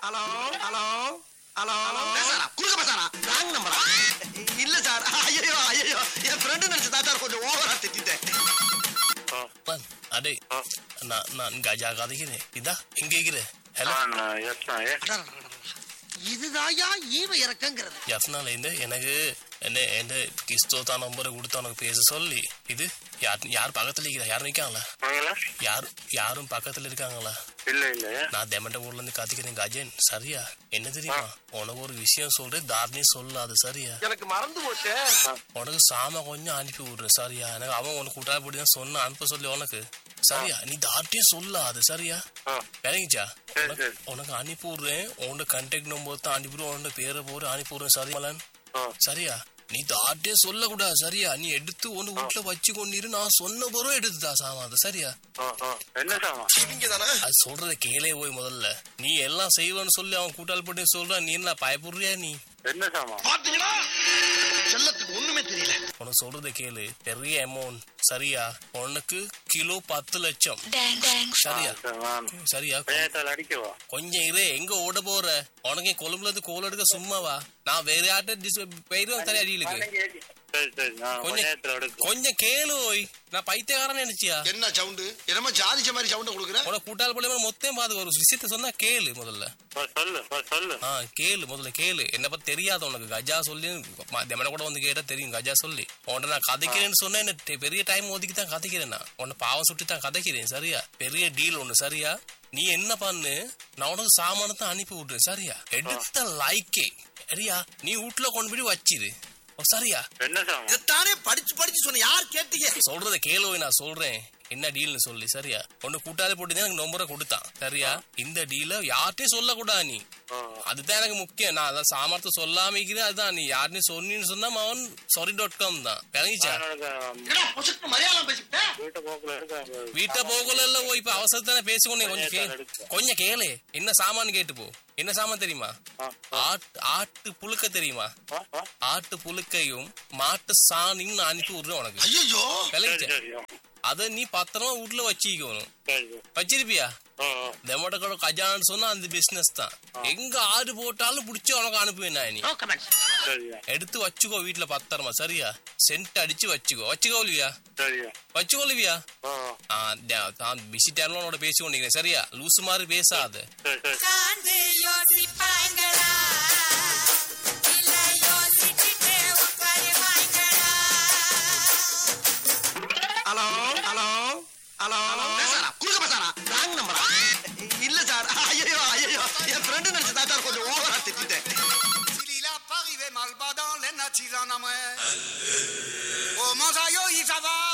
Hello hello hello Bechara குறுக்க Bechara wrong நம்பரா இல்ல சார் ஐயோ ஐயோ என் ஃப்ரெண்ட் நினைச்சு தான் சார் கொஞ்சம் ஓவரா திட்டிட்டேன் අඩේ நான் கஜா கதைக்கிறேன் இதா எங்க இருக்கிறேன் ஹலோ இதுதாயா ஈவ இறக்கங்கிறது யஃப்னால இந்த எனக்கு என்ன என்ன கிறிஸ்தோதா நம்பரை கொடுத்து உனக்கு பேச சொல்லி இது யார் பக்கத்துல இருக்கிறா யாரும் நிக்காங்களா யாரும் பக்கத்துல இருக்காங்களா இல்ல இல்ல நான் தெமண்ட ஊர்ல இருந்து காத்திக்கிறேன் கஜன் சரியா என்ன தெரியுமா உனக்கு ஒரு விஷயம் சொல்றேன் தாரணி சொல்லாது சரியா எனக்கு மறந்து போச்சே உனக்கு சாம கொஞ்சம் அனுப்பி விடுறேன் சரியா எனக்கு அவன் உனக்கு கூட்டா போட்டுதான் சொன்ன அனுப்ப சொல்லி உனக்கு சரியா நீ தாட்டியும் சொல்லாது சரியா விளங்கிச்சா உனக்கு அனுப்பி விடுறேன் உன்னோட கண்டெக்ட் நம்பர் தான் அனுப்பிடுவோம் உன்னோட பேரை போற அனுப்பி விடுறேன் சரியா சரியா நீ தாட்டே சொல்ல கூடாது சரியா நீ எடுத்து ஒண்ணு வீட்டுல வச்சு கொண்டிரு நான் சொன்ன போறோம் எடுத்துதா சாமான் சரியா என்ன சாமா அது சொல்றத கேளே போய் முதல்ல நீ எல்லாம் செய்வேன்னு சொல்லி அவன் கூட்டால் போட்டு சொல்றான் நீ என்ன பயப்படுறியா நீ என்ன சாமா பாத்தீங்களா செல்லத்துக்கு ஒண்ணுமே தெரியல உனக்கு சொல்றத கேளு பெரிய அமௌண்ட் சரியா உனக்கு கிலோ 10 லட்சம் சரியா சரியா அடிக்கவா கொஞ்சம் இரு எங்க ஓட போற உனக்கு கொழும்புல இருந்து கோல் எடுக்க சும்மாவா நான் வேற யார்ட்ட போயிடுவேன் தர அடியிலுக்கு கொஞ்சம் கேளு நான் பைத்தியக்காரன் நினைச்சியா என்ன சவுண்டு என்னமா ஜாதிச்ச மாதிரி சவுண்ட கொடுக்குறேன் உனக்கு கூட்டால் போல மொத்தம் பாத்து ஒரு விஷயத்த சொன்னா கேளு முதல்ல சொல்லு கேளு முதல்ல கேளு என்ன பத்தி தெரியாது உனக்கு கஜா சொல்லி தெமன கூட வந்து கேட்டா தெரியும் கஜா சொல்லி உன்ன நான் கதைக்கிறேன்னு சொன்னா என்ன பெரிய டைம் ஒதுக்கி தான் கதைக்கிறேன் நான் உன்னை பாவம் சுட்டி தான் கதைக்கிறேன் சரியா பெரிய டீல் ஒண்ணு சரியா நீ என்ன பண்ணு நான் உனக்கு சாமானத்தை அனுப்பி விடுறேன் சரியா எடுத்த லைக்கே சரியா நீ வீட்டுல கொண்டு போய் வச்சிரு சரியா இதானே படிச்சு படிச்சு சொன்ன யார் கேட்டீங்க சொல்றத கேளு நான் சொல்றேன் என்ன டீல்னு சொல்லி சரியா ஒன்னு கூட்டாலே போட்டு எனக்கு நம்பரை கொடுத்தான் சரியா இந்த டீல யார்ட்டையும் சொல்லக்கூடாது நீ அதுதான் எனக்கு முக்கியம் நான் அதான் சாமர்த்த சொல்லாம இருக்கிறேன் அதுதான் நீ யாருன்னு சொன்னு சொன்னா அவன் sorry.com தான் விளங்கிச்சா வீட்டை போகல இல்ல இப்ப அவசரத்தானே பேசிக்கொண்டே கொஞ்சம் கேளு என்ன சாமான் கேட்டு போ என்ன சாமான் தெரியுமா ஆட்டு புழுக்க தெரியுமா ஆட்டு புழுக்கையும் மாட்டு சாணியும் அனுப்பி விடுறேன் உனக்கு விளங்கிச்சா அத நீ பத்திரமா வீட்டுல வச்சிக்கணும் வச்சிருப்பியா தெமோட கஜான்னு சொன்னா அந்த பிசினஸ் தான் எங்க ஆடு போட்டாலும் புடிச்சு உனக்கு அனுப்புவேன் நான் நீ எடுத்து வச்சுக்கோ வீட்டுல பத்திரமா சரியா சென்ட் அடிச்சு வச்சுக்கோ இல்லையா வச்சுக்கோ பிசி டைம்ல உன்னோட பேசி கொண்டிருக்கிறேன் சரியா லூசு மாதிரி பேசாத ஹலோ ஹலோ ஹலோ பேசாரா குறுக்க பேசாரா ராங் நம்பரா இல்ல சார் ஐயோ ஐயோ என் ஃப்ரெண்ட் நினைச்சு தான் சார் கொஞ்சம் ஓவரா திட்டிட்டேன் Mal bas dans les natis en amère. Oh mon aïe, il va